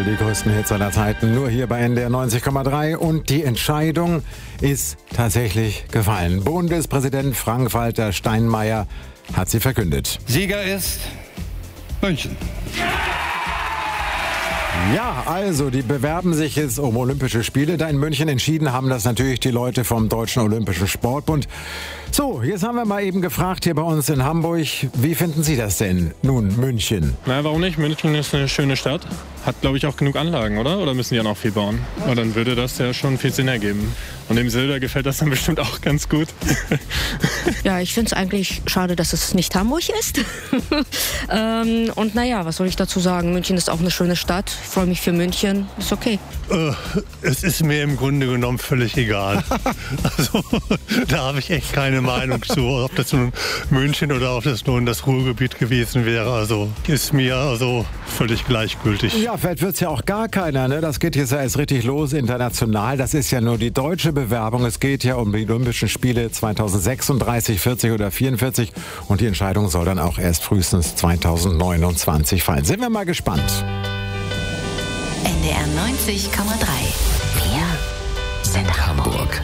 Staffel, die größten Hits aller Zeiten, nur hier bei NDR 90,3. Und die Entscheidung ist tatsächlich gefallen. Bundespräsident Frank-Walter Steinmeier hat sie verkündet. Sieger ist München. Ja, also, die bewerben sich jetzt um Olympische Spiele da in München. Entschieden haben das natürlich die Leute vom Deutschen Olympischen Sportbund. So, jetzt haben wir mal eben gefragt hier bei uns in Hamburg, wie finden Sie das denn nun, München? Na, warum nicht? München ist eine schöne Stadt. Hat, glaube ich, auch genug Anlagen, oder? Oder müssen die ja noch viel bauen? Und dann würde das ja schon viel Sinn ergeben. Und dem Silber gefällt das dann bestimmt auch ganz gut. Ja, ich finde es eigentlich schade, dass es nicht Hamburg ist. Und naja, was soll ich dazu sagen? München ist auch eine schöne Stadt. Ich freue mich für München. Ist okay. Es ist mir im Grunde genommen völlig egal. Also, da habe ich echt keine Meinung zu, ob das nun München oder ob das nun das Ruhrgebiet gewesen wäre. Also ist mir also völlig gleichgültig. Ja, vielleicht wird es ja auch gar keiner, ne? Das geht jetzt ja erst richtig los international. Das ist ja nur die deutsche Bewerbung. Es geht ja um die Olympischen Spiele 2036, 40 oder 44. Und die Entscheidung soll dann auch erst frühestens 2029 fallen. Sind wir mal gespannt. NDR 90,3. Wir sind Hamburg.